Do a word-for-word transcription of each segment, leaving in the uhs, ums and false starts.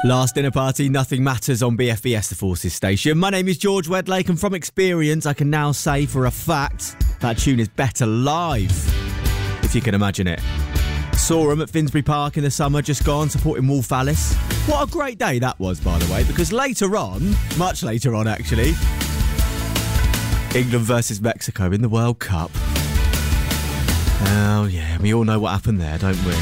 Last dinner party, nothing matters on B F B S, the Forces station. My name is George Wedlake, and from experience, I can now say for a fact that tune is better live, if you can imagine it. Saw him at Finsbury Park in the summer, just gone, supporting Wolf Alice. What a great day that was, by the way, because later on, much later on actually, England versus Mexico in the World Cup. Oh yeah, we all know what happened there, don't we?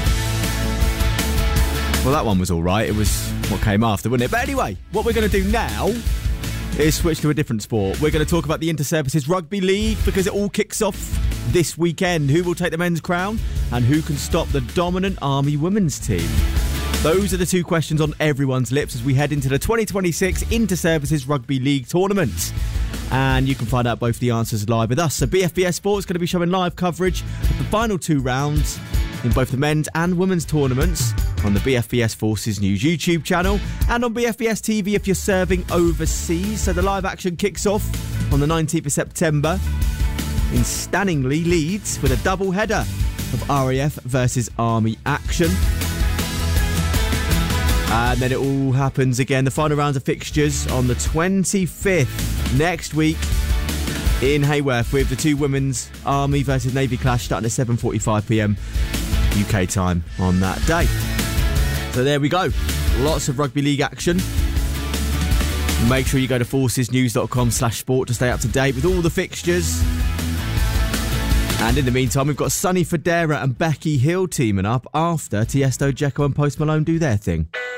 Well, that one was all right. It was what came after, wasn't it? But anyway, what we're going to do now is switch to a different sport. We're going to talk about the Inter-Services Rugby League because it all kicks off this weekend. Who will take the men's crown and who can stop the dominant Army women's team? Those are the two questions on everyone's lips as we head into the twenty twenty-six Inter-Services Rugby League tournament. And you can find out both the answers live with us. So B F B S Sport is going to be showing live coverage of the final two rounds in both the men's and women's tournaments on the B F B S Forces News YouTube channel and on B F B S T V if you're serving overseas. So the live action kicks off on the nineteenth of September in Stanningley, Leeds, with a double header of R A F versus Army action. And then it all happens again, the final rounds of fixtures on the twenty-fifth next week in Hayworth, with the two women's Army versus Navy clash starting at seven forty-five p m U K time on that day. So there we go. Lots of rugby league action. Make sure you go to forcesnews.com slash sport to stay up to date with all the fixtures. And in the meantime, we've got Sonny Fodera and Becky Hill teaming up after Tiesto, Dzeko and Post Malone do their thing.